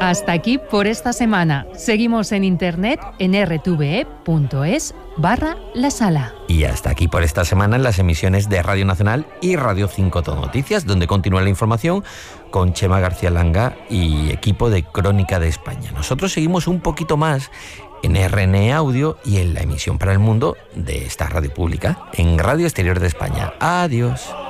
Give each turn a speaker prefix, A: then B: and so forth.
A: Hasta aquí por esta semana. Seguimos en internet en rtve.es/La Sala.
B: Y hasta aquí por esta semana en las emisiones de Radio Nacional y Radio 5 Todo Noticias, donde continúa la información con Chema García Langa y equipo de Crónica de España. Nosotros seguimos un poquito más en RNE Audio y en la emisión para el mundo de esta radio pública en Radio Exterior de España. Adiós.